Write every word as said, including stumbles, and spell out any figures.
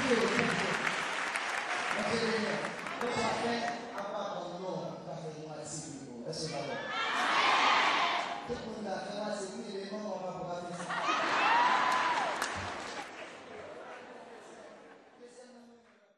Tout le monde a fait, c'est lui, les gens, on va pouvoir faire